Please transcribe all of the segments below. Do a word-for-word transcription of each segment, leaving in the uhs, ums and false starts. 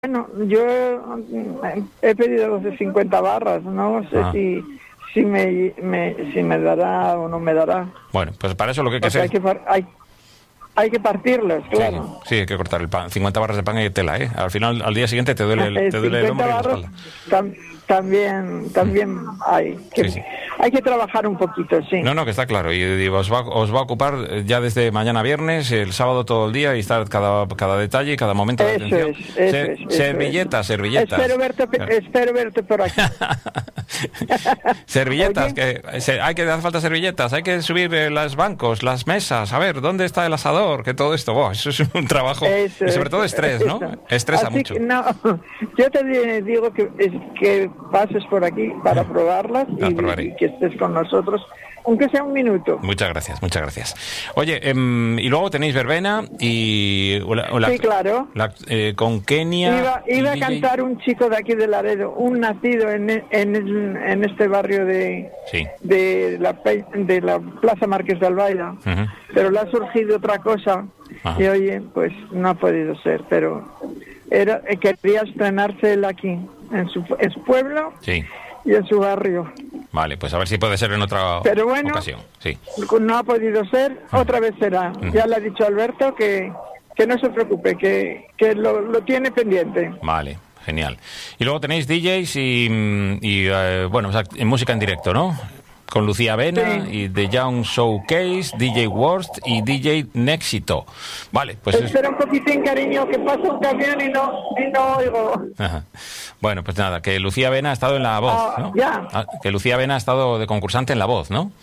Bueno, yo he pedido de cincuenta barras, no sé ah. si si me, me si me dará o no me dará. Bueno, pues para eso lo que hay que hacer... hacer... Hay que, hay, hay que partirlos, claro. Sí, sí, hay que cortar el pan. cincuenta barras de pan y tela, ¿eh? Al final, al día siguiente te duele, el, te duele el hombro y la espalda. Tam, también, también hay que... Sí, sí. Hay que trabajar un poquito, sí. No, no, que está claro. Y, y os, va, os va a ocupar ya desde mañana viernes, el sábado todo el día, y estar cada, cada detalle y cada momento de eso atención. Es, eso Se, es, servilletas, eso servilletas. Espero verte, claro. espero verte por aquí. Servilletas, que se, hay que dar falta servilletas, hay que subir eh, los bancos, las mesas, a ver, ¿dónde está el asador? Que todo esto, oh, eso es un trabajo. Eso, y sobre todo estrés, ¿no? Eso. Estresa Así mucho. Que, no, yo te digo que, que pases por aquí para probarlas y, y que estés con nosotros, aunque sea un minuto. Muchas gracias, muchas gracias. Oye, eh, y luego tenéis verbena y... La, la, sí, claro. La, eh, con Kenia... Iba, iba a cantar un chico de aquí de Laredo, un nacido en, en, en este barrio de, sí. de, la, de la Plaza Marqués de Albaida, uh-huh. pero le ha surgido otra cosa uh-huh. y oye, pues no ha podido ser, pero era quería estrenarse él aquí, en su, en su pueblo. Sí. Y en su barrio. Vale, pues a ver si puede ser en otra Pero bueno, ocasión. Sí. No ha podido ser, mm. otra vez será. Mm. Ya le ha dicho Alberto que, que no se preocupe, que, que lo, lo tiene pendiente. Vale, genial. Y luego tenéis D Js y, y uh, bueno, o sea, en música en directo, ¿no? Con Lucía Vena sí. y The Young Showcase, D J Worst y D J Nexito. Vale, pues... Espera es... un poquitín, cariño, que pasa un camión y no, y no oigo. Ajá. Bueno, pues nada, que Lucía Vena ha estado en La Voz, ah, ¿no? Ya. Ah, que Lucía Vena ha estado de concursante en La Voz, ¿no?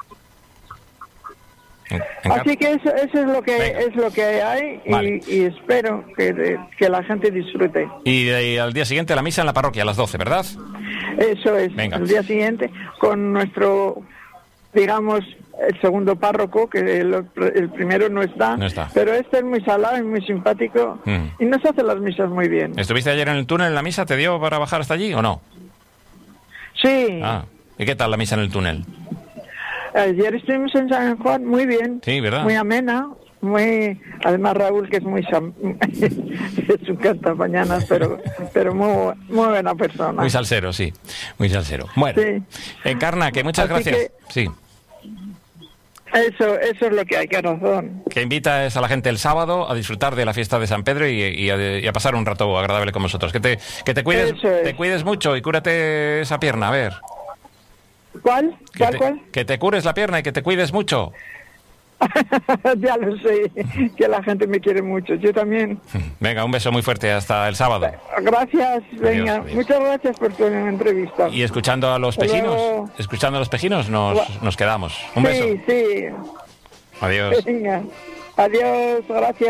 En, en Así que eso, eso es lo que Venga. es lo que hay y, vale. y espero que, que la gente disfrute. Y, y al día siguiente la misa en la parroquia a las doce, ¿verdad? Eso es, Venga. El día siguiente con nuestro, digamos, el segundo párroco, que el, el primero no está, no está, pero este es muy salado y muy simpático mm. y nos hace las misas muy bien. ¿Estuviste ayer en el túnel en la misa? ¿Te dio para bajar hasta allí o no? Sí. Ah, ¿y qué tal la misa en el túnel? Ayer estuvimos en San Juan, muy bien. Sí, ¿verdad? Muy amena. Muy, además Raúl, que es muy es un cantapañanas, pero pero muy, muy buena persona. Muy salsero, sí, muy salsero. Bueno, sí. Encarna, que muchas Así gracias. Que, sí. Eso, eso es lo que hay, que razón. Que invitas a la gente el sábado a disfrutar de la fiesta de San Pedro y, y, a, y a pasar un rato agradable con vosotros. Que te, que te cuides, es. te cuides mucho y cúrate esa pierna, a ver. ¿Cuál? Que ¿Cuál, te, cuál? Que te cures la pierna y que te cuides mucho. Ya lo sé, que la gente me quiere mucho, yo también. Venga, un beso muy fuerte, hasta el sábado. Gracias, venga, adiós, adiós. Muchas gracias por tu entrevista. Y escuchando a los pejinos, Luego... escuchando a los pejinos nos, nos quedamos. Un sí, beso. Sí, sí. Adiós. Venga, adiós, gracias.